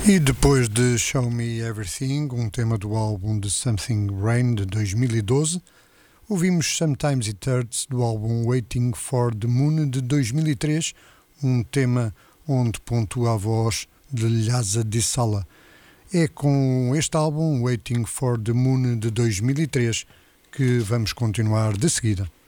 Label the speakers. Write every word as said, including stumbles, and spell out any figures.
Speaker 1: E depois de Show Me Everything, um tema do álbum de Something Rain de dois mil e doze, ouvimos Sometimes It Hurts do álbum Waiting for the Moon de dois mil e três, um tema onde pontua a voz de Lhasa de Sala. É com este álbum, Waiting for the Moon de dois mil e três, que vamos continuar de seguida.